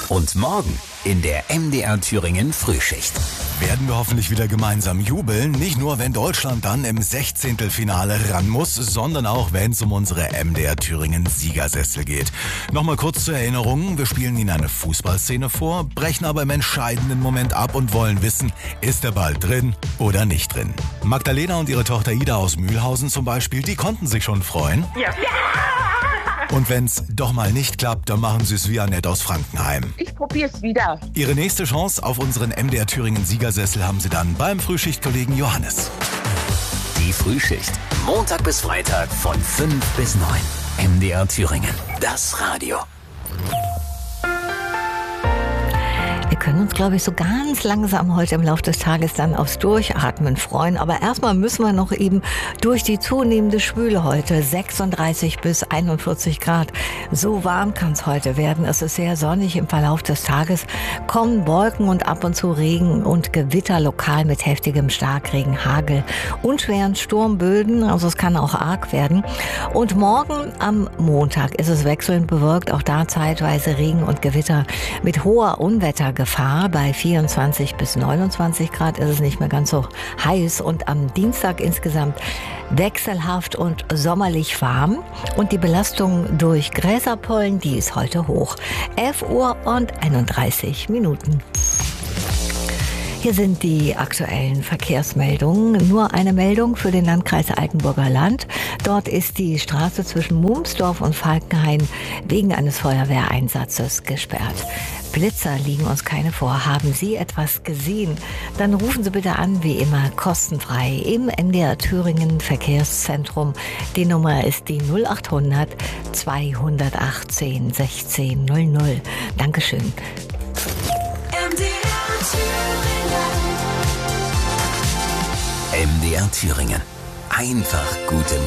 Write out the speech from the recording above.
Und morgen in der MDR Thüringen Frühschicht. Werden wir hoffentlich wieder gemeinsam jubeln. Nicht nur, wenn Deutschland dann im 16. Finale ran muss, sondern auch, wenn es um unsere MDR Thüringen Siegersessel geht. Nochmal kurz zur Erinnerung. Wir spielen Ihnen eine Fußballszene vor, brechen aber im entscheidenden Moment ab und wollen wissen, ist der Ball drin oder nicht drin. Magdalena und ihre Tochter Ida aus Mühlhausen zum Beispiel, die konnten sich schon freuen. Ja. Und wenn's doch mal nicht klappt, dann machen Sie es wie Annette aus Frankenheim. Ich probier's wieder. Ihre nächste Chance auf unseren MDR Thüringen Siegersessel haben Sie dann beim Frühschichtkollegen Johannes. Die Frühschicht. Montag bis Freitag von 5 bis 9. MDR Thüringen. Das Radio. Wir können uns, glaube ich, so ganz langsam heute im Laufe des Tages dann aufs Durchatmen freuen. Aber erstmal müssen wir noch eben durch die zunehmende Schwüle heute. 36 bis 41 Grad. So warm kann es heute werden. Es ist sehr sonnig im Verlauf des Tages. Kommen Wolken und ab und zu Regen und Gewitter lokal mit heftigem Starkregen, Hagel und schweren Sturmböden. Also es kann auch arg werden. Und morgen am Montag ist es wechselnd bewölkt. Auch da zeitweise Regen und Gewitter mit hoher Unwettergefahr. Bei 24 bis 29 Grad ist es nicht mehr ganz so heiß und am Dienstag insgesamt wechselhaft und sommerlich warm und die Belastung durch Gräserpollen, die ist heute hoch. 11 Uhr und 31 Minuten. Hier sind die aktuellen Verkehrsmeldungen. Nur eine Meldung für den Landkreis Altenburger Land. Dort ist die Straße zwischen Mumsdorf und Falkenhain wegen eines Feuerwehreinsatzes gesperrt. Blitzer liegen uns keine vor. Haben Sie etwas gesehen? Dann rufen Sie bitte an, wie immer, kostenfrei im MDR Thüringen Verkehrszentrum. Die Nummer ist die 0800 218 1600. Dankeschön. MDR Thüringen. Einfach gute